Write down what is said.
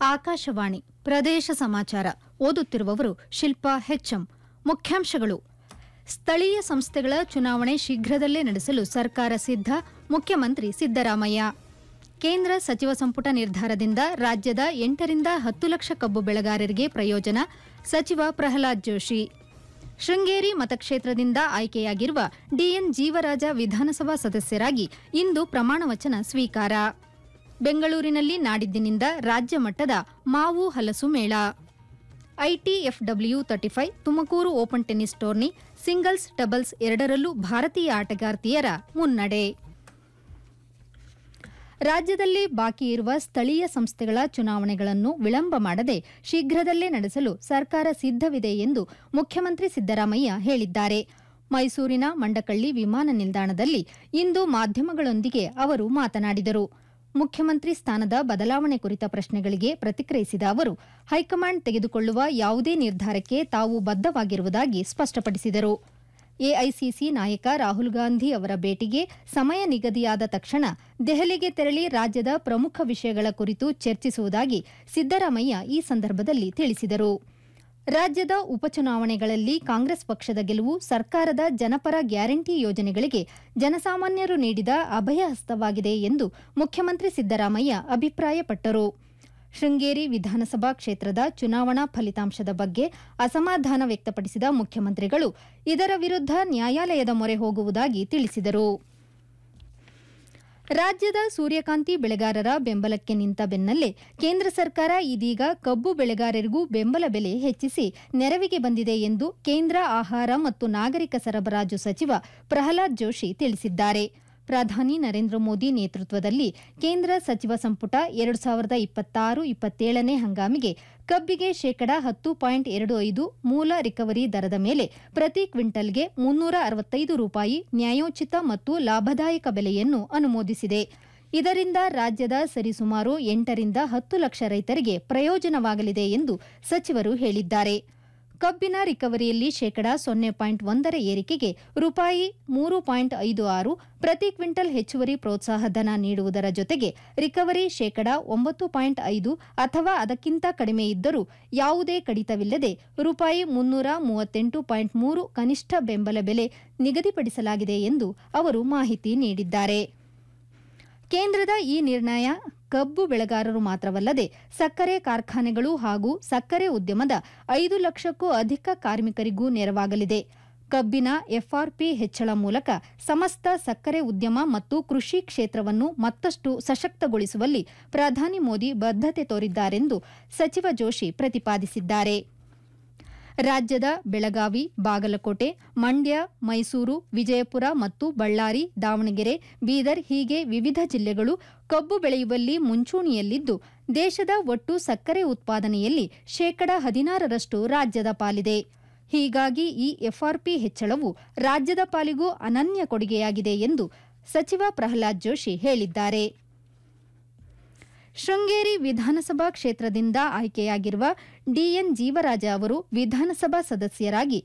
ಆಕಾಶವಾಣಿ ಪ್ರದೇಶ ಸಮಾಚಾರ ಓದುತ್ತಿರುವವರು ಶಿಲ್ಪಾ ಹೆಚ್ಎಂ. ಮುಖ್ಯಾಂಶಗಳು. ಸ್ಥಳೀಯ ಸಂಸ್ಥೆಗಳ ಚುನಾವಣೆ ಶೀಘ್ರದಲ್ಲೇ ನಡೆಸಲು ಸರ್ಕಾರ ಸಿದ್ಧ, ಮುಖ್ಯಮಂತ್ರಿ ಸಿದ್ದರಾಮಯ್ಯ. ಕೇಂದ್ರ ಸಚಿವ ಸಂಪುಟ ನಿರ್ಧಾರದಿಂದ ರಾಜ್ಯದ 8 ರಿಂದ 10 ಲಕ್ಷ ಕಬ್ಬು ಬೆಳೆಗಾರರಿಗೆ ಪ್ರಯೋಜನ, ಸಚಿವ ಪ್ರಹ್ಲಾದ್ ಜೋಶಿ. ಶೃಂಗೇರಿ ಮತಕ್ಷೇತ್ರದಿಂದ ಆಯ್ಕೆಯಾಗಿರುವ ಡಿಎನ್ ಜೀವರಾಜ ವಿಧಾನಸಭಾ ಸದಸ್ಯರಾಗಿ ಇಂದು ಪ್ರಮಾಣವಚನ ಸ್ವೀಕಾರ. ಬೆಂಗಳೂರಿನಲ್ಲಿ ನಾಡಿದ್ದಿನಿಂದ ರಾಜ್ಯ ಮಟ್ಟದ ಮಾವು ಹಲಸು ಮೇಳ. ITFW 35 Tumakuru open tennis tourney singles, doubles ಎರಡರಲ್ಲೂ ಭಾರತೀಯ ಆಟಗಾರ್ತಿಯರ ಮುನ್ನಡೆ. ರಾಜ್ಯದಲ್ಲಿ ಬಾಕಿ ಇರುವ ಸ್ಥಳೀಯ ಸಂಸ್ಥೆಗಳ ಚುನಾವಣೆಗಳನ್ನು ವಿಳಂಬ ಮಾಡದೆ ಶೀಘ್ರದಲ್ಲೇ ನಡೆಸಲು ಸರ್ಕಾರ ಸಿದ್ಧವಿದೆ ಎಂದು ಮುಖ್ಯಮಂತ್ರಿ ಸಿದ್ದರಾಮಯ್ಯ ಹೇಳಿದ್ದಾರೆ. ಮೈಸೂರಿನ ಮಂಡಕಳ್ಳಿ ವಿಮಾನ ನಿಲ್ದಾಣದಲ್ಲಿ ಇಂದು ಮಾಧ್ಯಮಗಳೊಂದಿಗೆ ಅವರು ಮಾತನಾಡಿದರು. ಮುಖ್ಯಮಂತ್ರಿ ಸ್ಥಾನದ ಬದಲಾವಣೆ ಕುರಿತ ಪ್ರಶ್ನೆಗಳಿಗೆ ಪ್ರತಿಕ್ರಿಯಿಸಿದ ಅವರು, ಹೈಕಮಾಂಡ್ ತೆಗೆದುಕೊಳ್ಳುವ ಯಾವುದೇ ನಿರ್ಧಾರಕ್ಕೆ ತಾವು ಬದ್ಧವಾಗಿರುವುದಾಗಿ ಸ್ಪಷ್ಟಪಡಿಸಿದರು. ಎಐಸಿಸಿ ನಾಯಕ ರಾಹುಲ್ ಗಾಂಧಿ ಅವರ ಭೇಟಿಗೆ ಸಮಯ ನಿಗದಿಯಾದ ತಕ್ಷಣ ದೆಹಲಿಗೆ ತೆರಳಿ ರಾಜ್ಯದ ಪ್ರಮುಖ ವಿಷಯಗಳ ಕುರಿತು ಚರ್ಚಿಸುವುದಾಗಿ ಸಿದ್ದರಾಮಯ್ಯ ಈ ಸಂದರ್ಭದಲ್ಲಿ ತಿಳಿಸಿದರು. ರಾಜ್ಯದ ಉಪಚುನಾವಣೆಗಳಲ್ಲಿ ಕಾಂಗ್ರೆಸ್ ಪಕ್ಷದ ಗೆಲುವು ಸರ್ಕಾರದ ಜನಪರ ಗ್ಯಾರಂಟಿ ಯೋಜನೆಗಳಿಗೆ ಜನಸಾಮಾನ್ಯರು ನೀಡಿದ ಅಭಯಹಸ್ತವಾಗಿದೆ ಎಂದು ಮುಖ್ಯಮಂತ್ರಿ ಸಿದ್ದರಾಮಯ್ಯ ಅಭಿಪ್ರಾಯಪಟ್ಟರು. ಶೃಂಗೇರಿ ವಿಧಾನಸಭಾ ಕ್ಷೇತ್ರದ ಚುನಾವಣಾ ಫಲಿತಾಂಶದ ಬಗ್ಗೆ ಅಸಮಾಧಾನ ವ್ಯಕ್ತಪಡಿಸಿದ ಮುಖ್ಯಮಂತ್ರಿಗಳು ಇದರ ವಿರುದ್ಧ ನ್ಯಾಯಾಲಯದ ಮೊರೆ ಹೋಗುವುದಾಗಿ ತಿಳಿಸಿದರು. ರಾಜ್ಯದ ಸೂರ್ಯಕಾಂತಿ ಬೆಳೆಗಾರರ ಬೆಂಬಲಕ್ಕೆ ನಿಂತ ಬೆನ್ನಲ್ಲೇ ಕೇಂದ್ರ ಸರ್ಕಾರ ಇದೀಗ ಕಬ್ಬು ಬೆಳೆಗಾರರಿಗೂ ಬೆಂಬಲ ಬೆಲೆ ಹೆಚ್ಚಿಸಿ ನೆರವಿಗೆ ಬಂದಿದೆ ಎಂದು ಕೇಂದ್ರ ಆಹಾರ ಮತ್ತು ನಾಗರಿಕ ಸರಬರಾಜು ಸಚಿವ ಪ್ರಹ್ಲಾದ್ ಜೋಶಿ ತಿಳಿಸಿದ್ದಾರೆ. ಪ್ರಧಾನಿ ನರೇಂದ್ರ ಮೋದಿ ನೇತೃತ್ವದಲ್ಲಿ ಕೇಂದ್ರ ಸಚಿವ ಸಂಪುಟ 2026-27ನೇ ಹಂಗಾಮಿಗೆ ಕಬ್ಬಿಗೆ ಶೇಕಡಾ 10.25 ಮೂಲ ರಿಕವರಿ ದರದ ಮೇಲೆ ಪ್ರತಿ ಕ್ವಿಂಟಲ್ಗೆ 365 ರೂಪಾಯಿ ನ್ಯಾಯೋಚಿತ ಮತ್ತು ಲಾಭದಾಯಕ ಬೆಲೆಯನ್ನು ಅನುಮೋದಿಸಿದೆ. ಇದರಿಂದ ರಾಜ್ಯದ ಸರಿಸುಮಾರು 8 ರಿಂದ 10 ಲಕ್ಷ ರೈತರಿಗೆ ಪ್ರಯೋಜನವಾಗಲಿದೆ ಎಂದು ಸಚಿವರು ಹೇಳಿದ್ದಾರೆ. ಕಬ್ಬಿನ ರಿಕವರಿಯಲ್ಲಿ ಶೇಕಡಾ 0.1ರ ಏರಿಕೆಗೆ ರೂಪಾಯಿ 3.56 ಪ್ರತಿ ಕ್ವಿಂಟಲ್ ಹೆಚ್ಚುವರಿ ಪ್ರೋತ್ಸಾಹಧನ ನೀಡುವುದರ ಜೊತೆಗೆ ರಿಕವರಿ ಶೇಕಡಾ 9.5 ಅಥವಾ ಅದಕ್ಕಿಂತ ಕಡಿಮೆ ಇದ್ದರೂ ಯಾವುದೇ ಕಡಿತವಿಲ್ಲದೆ ರೂಪಾಯಿ 338.3 ಕನಿಷ್ಠ ಬೆಂಬಲ ಬೆಲೆ ನಿಗದಿಪಡಿಸಲಾಗಿದೆ ಎಂದು ಅವರು ಮಾಹಿತಿ ನೀಡಿದ್ದಾರೆ. ಕೇಂದ್ರದ ಈ ನಿರ್ಣಯ ಕಬ್ಬು ಬೆಳೆಗಾರರು ಮಾತ್ರವಲ್ಲದೆ ಸಕ್ಕರೆ ಕಾರ್ಖಾನೆಗಳು ಹಾಗೂ ಸಕ್ಕರೆ ಉದ್ಯಮದ 5 ಲಕ್ಷಕ್ಕೂ ಅಧಿಕ ಕಾರ್ಮಿಕರಿಗೂ ನೆರವಾಗಲಿದೆ. ಕಬ್ಬಿನ ಎಫ್ಆರ್ಪಿ ಹೆಚ್ಚಳ ಮೂಲಕ ಸಮಸ್ತ ಸಕ್ಕರೆ ಉದ್ಯಮ ಮತ್ತು ಕೃಷಿ ಕ್ಷೇತ್ರವನ್ನು ಮತ್ತಷ್ಟು ಸಶಕ್ತಗೊಳಿಸುವಲ್ಲಿ ಪ್ರಧಾನಿ ಮೋದಿ ಬದ್ಧತೆ ತೋರಿದ್ದಾರೆಂದು ಸಚಿವ ಜೋಶಿ ಪ್ರತಿಪಾದಿಸಿದ್ದಾರೆ. ರಾಜ್ಯದ ಬೆಳಗಾವಿ, ಬಾಗಲಕೋಟೆ, ಮಂಡ್ಯ, ಮೈಸೂರು, ವಿಜಯಪುರ ಮತ್ತು ಬಳ್ಳಾರಿ, ದಾವಣಗೆರೆ, ಬೀದರ್ ಹೀಗೆ ವಿವಿಧ ಜಿಲ್ಲೆಗಳು ಕಬ್ಬು ಬೆಳೆಯುವಲ್ಲಿ ಮುಂಚೂಣಿಯಲ್ಲಿದ್ದು ದೇಶದ ಒಟ್ಟು ಸಕ್ಕರೆ ಉತ್ಪಾದನೆಯಲ್ಲಿ ಶೇಕಡಾ 16ರಷ್ಟು ರಾಜ್ಯದ ಪಾಲಿದೆ. ಹೀಗಾಗಿ ಈ ಎಫ್ಆರ್ಪಿ ಹೆಚ್ಚಳವು ರಾಜ್ಯದ ಪಾಲಿಗೂ ಅನನ್ಯ ಕೊಡುಗೆಯಾಗಿದೆ ಎಂದು ಸಚಿವ ಪ್ರಹ್ಲಾದ್ ಜೋಶಿ ಹೇಳಿದ್ದಾರೆ. ಶೃಂಗೇರಿ ವಿಧಾನಸಭಾ ಕ್ಷೇತ್ರದಿಂದ ಆಯ್ಕೆಯಾಗಿರುವ ಡಿಎನ್ ಜೀವರಾಜ ಅವರು ವಿಧಾನಸಭಾ ಸದಸ್ಯರಾಗಿ